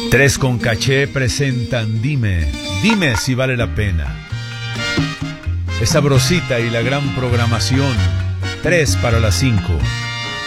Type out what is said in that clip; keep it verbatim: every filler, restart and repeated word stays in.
Tres con Caché presentan Dime, dime si vale la pena. Es sabrosita y la gran programación. Tres para las cinco.